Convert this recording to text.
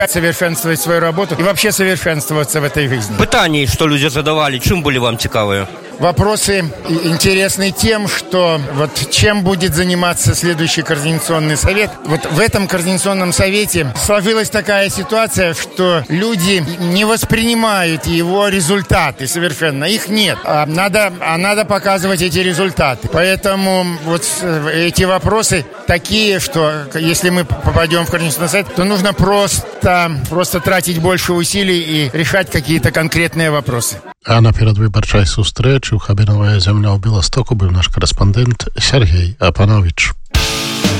совершенствовать свою работу и вообще совершенствоваться в этой жизни. Питання, что люди задавали, чем были вам цікавые? Вопросы интересны тем, что вот чем будет заниматься следующий координационный совет. Вот в этом координационном совете сложилась такая ситуация, что люди не воспринимают его результаты совершенно. Их нет. А надо показывать эти результаты. Поэтому вот эти вопросы такие, что если мы попадем в координационный совет, то нужно просто тратить больше усилий и решать какие-то конкретные вопросы. А на передвиборчій зустрічі в Хабінової землі у Білостоку був наш кореспондент Сергій Апанович.